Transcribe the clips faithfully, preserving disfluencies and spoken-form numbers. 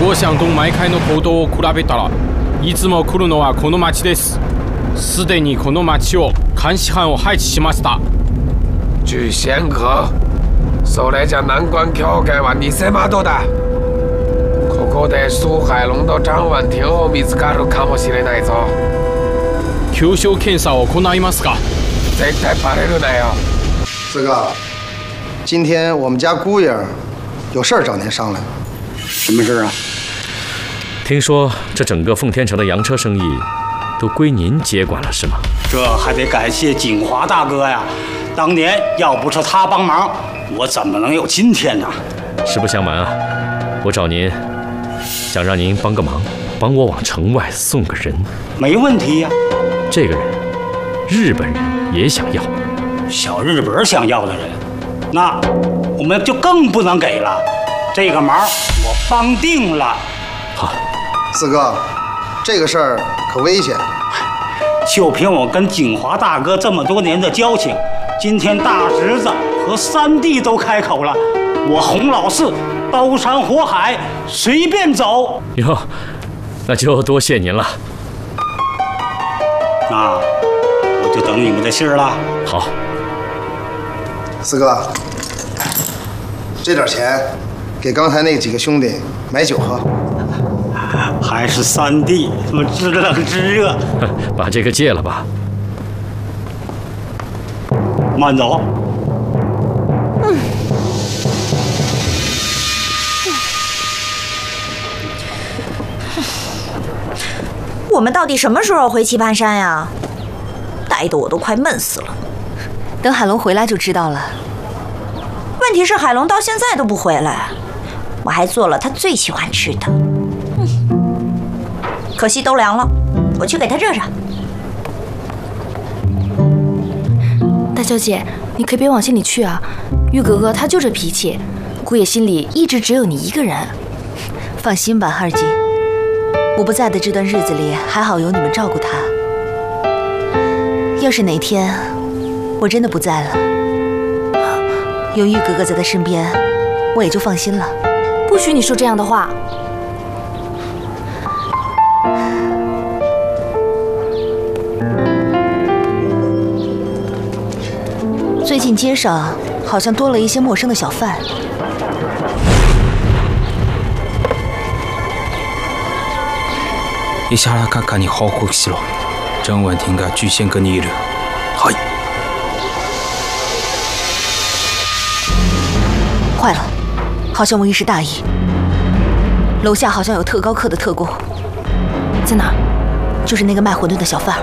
想象と毎回の行動を比べたら、いつも来るのはこの町です。すでにこの町を監視班を配置しました。 巨仙河、それじゃ難関境界は偽窓だ。ここで苏海龍と張婉婷を見つかるかもしれないぞ。 急所検査を行いますか？ 絶対バレるなよ。 四哥，今天我们家姑爷有事儿找您商量。 什么事啊？ 听说这整个奉天城的洋车生意都归您接管了，是吗？ 这还得感谢景华大哥呀！当年要不是他帮忙，我怎么能有今天呢？ 实不相瞒啊，我找您，想让您帮个忙，帮我往城外送个人。 没问题呀。 这个人，日本人也想要。 小日本想要的人，那我们就更不能给了。这个忙我帮定了。 好， 四哥，这个事儿可危险。 就凭我跟景华大哥这么多年的交情，今天大侄子和三弟都开口了，我洪老四刀山火海随便走。 哟，那就多谢您了。 那我就等你们的信儿了。 好。 四哥，这点钱给刚才那几个兄弟买酒喝。 还是三弟，怎么知冷知热？ 把这个戒了吧。 慢走。 嗯。我们到底什么时候回棋盘山呀？待得我都快闷死了。 等海龙回来就知道了。 问题是海龙到现在都不回来，我还做了他最喜欢吃的。嗯，可惜都凉了，我去给他热热。 大小姐，你可别往心里去啊。玉哥哥他就这脾气，姑爷心里一直只有你一个人。 放心吧，二姐，我不在的这段日子里，还好有你们照顾他。要是哪天我真的不在了，有玉哥哥在他身边，我也就放心了。 不许你说这样的话。 最近街上好像多了一些陌生的小贩。 医者閣下に報告しろ。張婉婷が巨仙阁にいる。はい。 坏了，好像我一时大意。楼下好像有特高课的特工。 在哪儿？ 就是那个卖馄饨的小贩。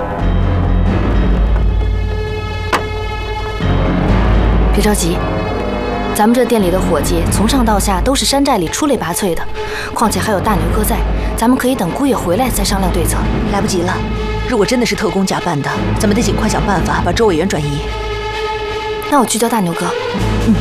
别着急，咱们这店里的伙计从上到下都是山寨里出类拔萃的，况且还有大牛哥在，咱们可以等姑爷回来再商量对策。 来不及了，如果真的是特工假扮的，咱们得尽快想办法把周委员转移。 那我去叫大牛哥。 嗯。